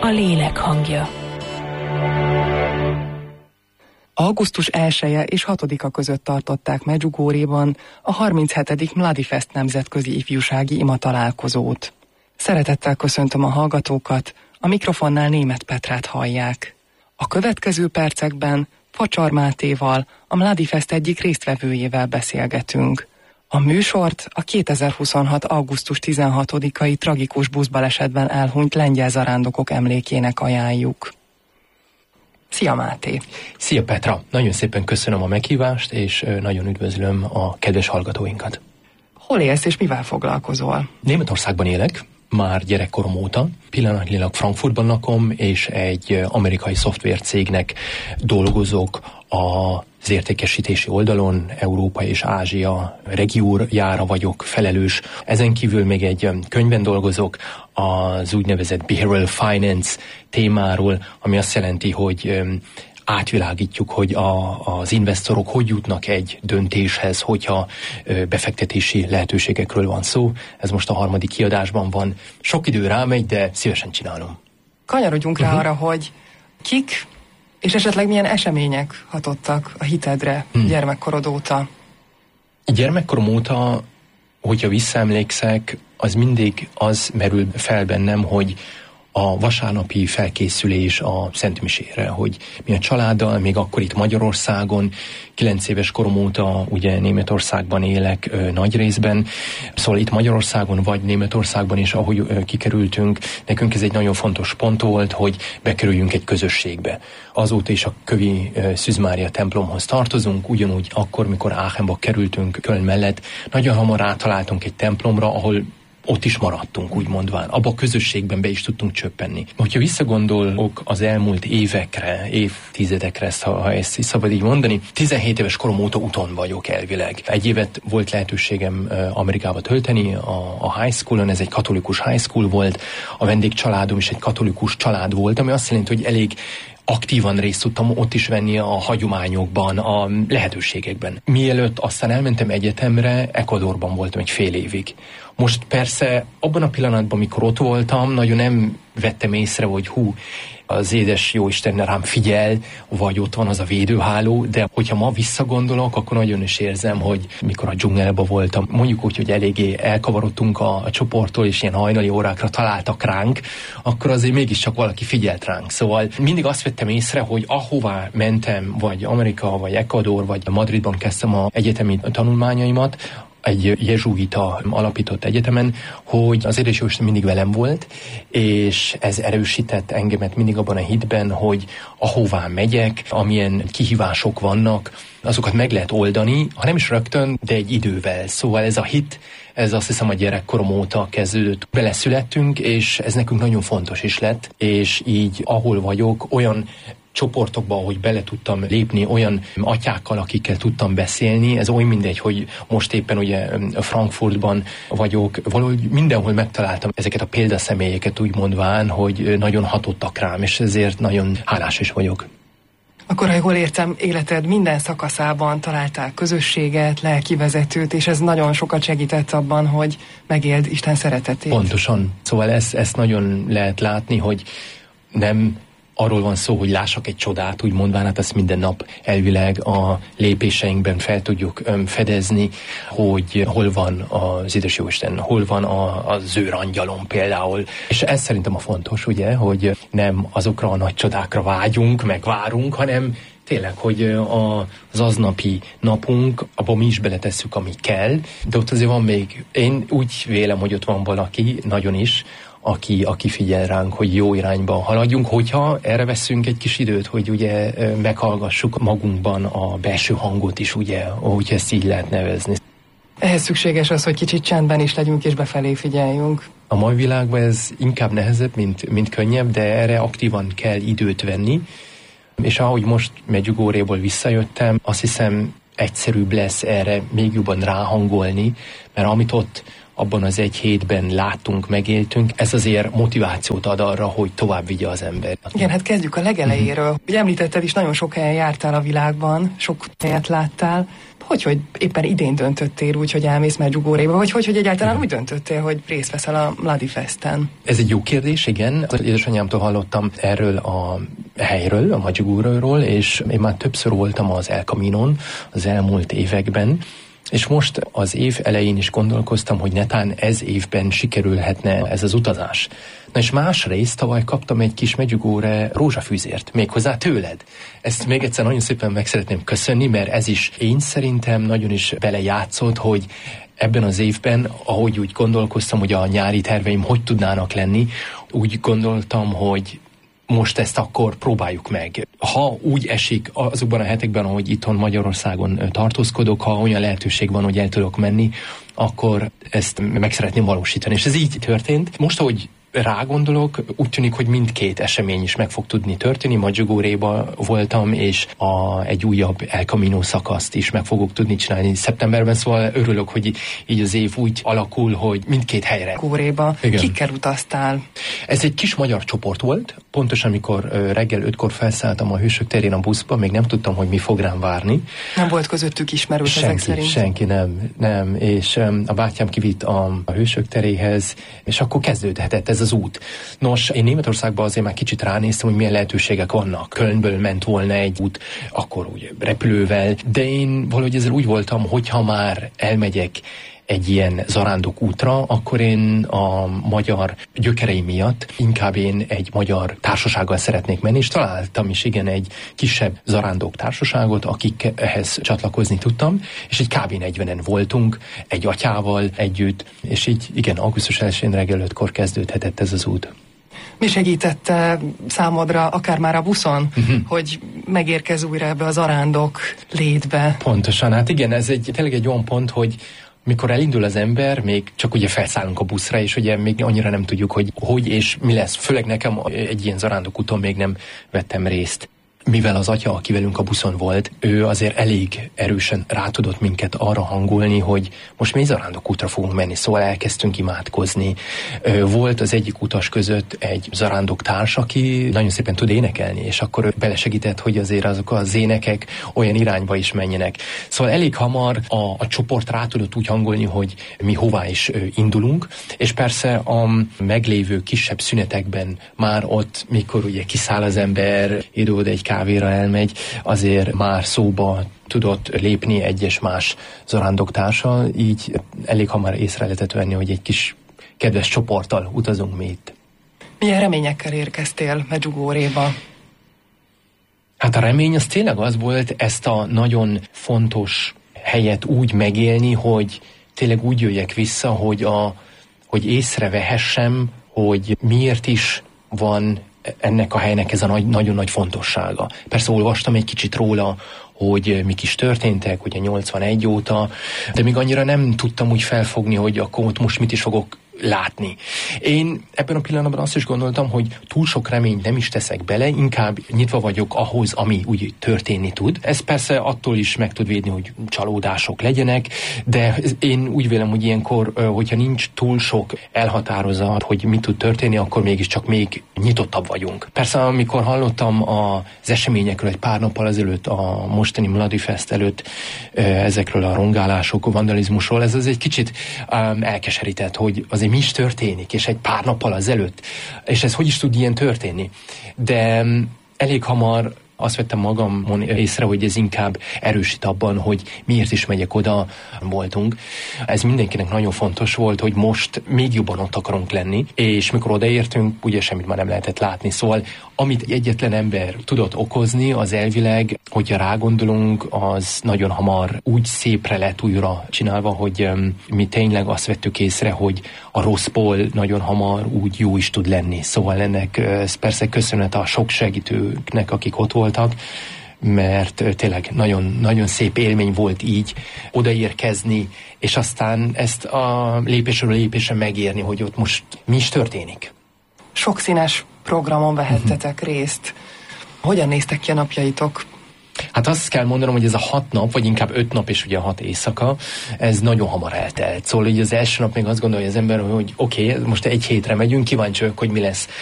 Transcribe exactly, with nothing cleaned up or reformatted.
lélek hangja. augusztus elseje és hatodika között tartották Medjugorjéban a harminchetedik Mladifest nemzetközi ifjúsági ima találkozót. Szeretettel köszöntöm a hallgatókat, a mikrofonnál Németh Petrát hallják. A következő percekben Facsar Mátéval, a Mladifest egyik résztvevőjével beszélgetünk. A műsort a kétezer-huszonhat. augusztus tizenhatodikai tragikus buszbalesetben elhunyt lengyel zarándokok emlékének ajánljuk. Szia Máté! Szia Petra! Nagyon szépen köszönöm a meghívást, és nagyon üdvözlöm a kedves hallgatóinkat. Hol élsz és mivel foglalkozol? Németországban élek, már gyerekkorom óta. Pillanatnyilag Frankfurtban lakom, és egy amerikai szoftvercégnek dolgozok az értékesítési oldalon, Európa és Ázsia regiójára vagyok felelős. Ezen kívül még egy könyvben dolgozok az úgynevezett Behavioral Finance témáról, ami azt jelenti, hogy átvilágítjuk, hogy a, az investorok hogy jutnak egy döntéshez, hogyha befektetési lehetőségekről van szó. Ez most a harmadik kiadásban van. Sok idő rámegy, de szívesen csinálom. Kanyarodjunk uh-huh. rá arra, hogy kik és esetleg milyen események hatottak a hitedre hmm. gyermekkorod óta? Gyermekkorom óta, hogyha visszaemlékszek, az mindig az merül fel bennem, hogy a vasárnapi felkészülés a Szentmisére, hogy mi a családdal, még akkor itt Magyarországon, kilenc éves korom óta ugye Németországban élek ö, nagy részben, szóval itt Magyarországon vagy Németországban is, ahogy ö, kikerültünk, nekünk ez egy nagyon fontos pont volt, hogy bekerüljünk egy közösségbe. Azóta is a kövi ö, Szűz Mária templomhoz tartozunk, ugyanúgy akkor, mikor Aachenba kerültünk Köln mellett, nagyon hamar áttaláltunk egy templomra, ahol ott is maradtunk, úgy mondván. Abba a közösségben be is tudtunk csöppenni. Hogyha visszagondolok az elmúlt évekre, évtizedekre, ha ezt is szabad így mondani, tizenhét éves korom óta úton vagyok elvileg. Egy évet volt lehetőségem Amerikába tölteni, a, a high schoolon, ez egy katolikus high school volt, a vendégcsaládom is egy katolikus család volt, ami azt jelenti, hogy elég aktívan részt tudtam ott is venni a hagyományokban, a lehetőségekben. Mielőtt aztán elmentem egyetemre, Ecuadorban voltam egy fél évig. Most persze abban a pillanatban, amikor ott voltam, nagyon nem vettem észre, hogy hú, az édes jóisten rám figyel, vagy ott van az a védőháló, de hogyha ma visszagondolok, akkor nagyon is érzem, hogy mikor a dzsungelben voltam, mondjuk úgy, hogy eléggé elkavarodtunk a, a csoporttól, és ilyen hajnali órákra találtak ránk, akkor azért mégiscsak valaki figyelt ránk. Szóval mindig azt vettem észre, hogy ahová mentem, vagy Amerika, vagy Ecuador, vagy Madridban kezdtem az egyetemi tanulmányaimat, egy jezsuita alapított egyetemen, hogy az édes jóisten mindig velem volt, és ez erősített engemet mindig abban a hitben, hogy ahová megyek, amilyen kihívások vannak, azokat meg lehet oldani, ha nem is rögtön, de egy idővel. Szóval ez a hit, ez azt hiszem a gyerekkorom óta kezdődött. Beleszülettünk, és ez nekünk nagyon fontos is lett, és így ahol vagyok, olyan csoportokba, ahogy bele tudtam lépni, olyan atyákkal, akikkel tudtam beszélni, ez olyan mindegy, hogy most éppen ugye Frankfurtban vagyok, valahogy mindenhol megtaláltam ezeket a példaszemélyeket úgy mondván, hogy nagyon hatottak rám, és ezért nagyon hálás is vagyok. Akkor, ha jól értem, életed minden szakaszában találtál közösséget, lelkivezetőt, és ez nagyon sokat segített abban, hogy megéld Isten szeretetét. Pontosan. Szóval ezt, ezt nagyon lehet látni, hogy nem arról van szó, hogy lássak egy csodát, úgy mondván, hát ezt minden nap elvileg a lépéseinkben fel tudjuk öm, fedezni, hogy hol van az édes jóisten, hol van a, az őrangyalom például. És ez szerintem a fontos, ugye, hogy nem azokra a nagy csodákra vágyunk, meg várunk, hanem tényleg, hogy a, az aznapi napunk, abban mi is beletesszük, ami kell, de ott azért van még, én úgy vélem, hogy ott van valaki, nagyon is, Aki, aki figyel ránk, hogy jó irányba haladjunk, hogyha erre veszünk egy kis időt, hogy ugye meghallgassuk magunkban a belső hangot is, ugye, ahogy ezt így lehet nevezni. Ehhez szükséges az, hogy kicsit csendben is legyünk és befelé figyeljünk. A mai világban ez inkább nehezebb, mint, mint könnyebb, de erre aktívan kell időt venni, és ahogy most Medjugorjéból visszajöttem, azt hiszem egyszerűbb lesz erre még jobban ráhangolni, mert amit ott abban az egy hétben láttunk, megéltünk, ez azért motivációt ad arra, hogy tovább vigye az ember. Igen, hát kezdjük a legelejéről. Uh-huh. Ugye említetted is, nagyon sok helyen jártál a világban, sok helyet láttál. hogy, hogy éppen idén döntöttél úgy, hogy elmész Medjugorjéba, vagy hogy, hogy egyáltalán igen. úgy döntöttél, hogy részt veszel a Mladifesten? Ez egy jó kérdés, igen. Az édesanyámtól hallottam erről a helyről, a Medjugorjéról, és én már többször voltam az El Caminon az elmúlt években, és most az év elején is gondolkoztam, hogy netán ez évben sikerülhetne ez az utazás. Na és másrészt tavaly kaptam egy kis Medjugorje rózsafűzért, méghozzá tőled. Ezt még egyszer nagyon szépen meg szeretném köszönni, mert ez is én szerintem nagyon is belejátszott, hogy ebben az évben, ahogy úgy gondolkoztam, hogy a nyári terveim hogy tudnának lenni, úgy gondoltam, hogy most ezt akkor próbáljuk meg. Ha úgy esik azokban a hetekben, ahogy itthon Magyarországon tartózkodok, ha olyan lehetőség van, hogy el tudok menni, akkor ezt meg szeretném valósítani. És ez így történt. Most, ahogy rágondolok, úgy tűnik, hogy mindkét esemény is meg fog tudni történni. Medjugorjéba voltam, és a, egy újabb El Camino szakaszt is meg fogok tudni csinálni szeptemberben, szóval örülök, hogy így az év úgy alakul, hogy mindkét helyre. Medjugorjéba kikkel utaztál? Ez egy kis magyar csoport volt. Pontosan, amikor reggel ötkor felszálltam a Hősök terén a buszba, még nem tudtam, hogy mi fog rám várni. Nem volt közöttük ismerős senki, ezek szerint? Senki, nem. nem. És um, a bátyám kivitt a, a Hősök teréhez, és akkor kezdődhetett ez az út. Nos, én Németországban azért már kicsit ránéztem, hogy milyen lehetőségek vannak. Kölnből ment volna egy út, akkor úgy repülővel, de én valahogy ezzel úgy voltam, hogyha már elmegyek egy ilyen zarándok útra, akkor én a magyar gyökereim miatt inkább én egy magyar társasággal szeretnék menni, és találtam is igen egy kisebb zarándok társaságot, akik ehhez csatlakozni tudtam, és egy kb. negyvenen voltunk, egy atyával együtt, és így igen, augusztus elsején reggel ötkor kezdődhetett ez az út. Mi segítette számodra, akár már a buszon, uh-huh. hogy megérkezz újra ebbe az zarándok létbe? Pontosan, hát igen, ez egy, tényleg egy olyan pont, hogy mikor elindul az ember, még csak ugye felszállunk a buszra, és ugye még annyira nem tudjuk, hogy hogy és mi lesz. Főleg nekem egy ilyen zarándokúton még nem vettem részt. Mivel az atya, aki velünk a buszon volt, ő azért elég erősen rá tudott minket arra hangolni, hogy most mi zarándokútra fogunk menni, szóval elkezdtünk imádkozni. Volt az egyik utas között egy zarándoktárs, aki nagyon szépen tud énekelni, és akkor ő belesegített, hogy azért azok az énekek olyan irányba is menjenek. Szóval elég hamar a, a csoport rá tudott úgy hangolni, hogy mi hová is indulunk, és persze a meglévő kisebb szünetekben már ott, mikor ugye kiszáll az ember, ide-oda egy kávéra elmegy, azért már szóba tudott lépni egyes más zarándoktársal, így elég hamar észre lehetett venni, hogy egy kis kedves csoporttal utazunk mi itt. Milyen reményekkel érkeztél Medjugorjéba? Hát a remény az tényleg az volt, ezt a nagyon fontos helyet úgy megélni, hogy tényleg úgy jöjjek vissza, hogy, a, hogy észrevehessem, hogy miért is van ennek a helynek ez a nagy, nagyon nagy fontossága. Persze olvastam egy kicsit róla, hogy mik is történtek, ugye nyolcvanegy óta, de még annyira nem tudtam úgy felfogni, hogy akkor ott most mit is fogok látni. Én ebben a pillanatban azt is gondoltam, hogy túl sok reményt nem is teszek bele, inkább nyitva vagyok ahhoz, ami úgy történni tud. Ez persze attól is meg tud védni, hogy csalódások legyenek, de én úgy vélem, hogy ilyenkor, hogyha nincs túl sok elhatározat, hogy mi tud történni, akkor mégiscsak még nyitottabb vagyunk. Persze, amikor hallottam az eseményekről egy pár nappal ezelőtt, a mostani Mladifest előtt ezekről a rongálások, vandalizmusról, ez az egy kicsit elkeserített, hogy azért mi is történik, és egy pár nappal azelőtt, és ez hogy is tud ilyen történni. De elég hamar azt vettem magamon észre, hogy ez inkább erősít abban, hogy miért is megyek oda, voltunk. Ez mindenkinek nagyon fontos volt, hogy most még jobban ott akarunk lenni, és mikor odaértünk, ugye semmit már nem lehetett látni. Szóval amit egyetlen ember tudott okozni, az elvileg, hogyha rágondolunk, az nagyon hamar úgy szépre lett újra csinálva, hogy um, mi tényleg azt vettük észre, hogy a rosszból nagyon hamar úgy jó is tud lenni. Szóval ennek uh, persze köszönet a sok segítőknek, akik ott voltak, mert tényleg nagyon, nagyon szép élmény volt így odaérkezni, és aztán ezt a lépésről lépésre megérni, hogy ott most mi is történik. Sok színes programon vehettetek uh-huh. részt. Hogyan néztek ki a napjaitok? Hát azt kell mondanom, hogy ez a hat nap, vagy inkább öt nap és ugye a hat éjszaka, ez nagyon hamar eltelt. Szóval ugye az első nap még azt gondolja az ember, hogy oké, okay, most egy hétre megyünk, kíváncsi vagyok, hogy mi lesz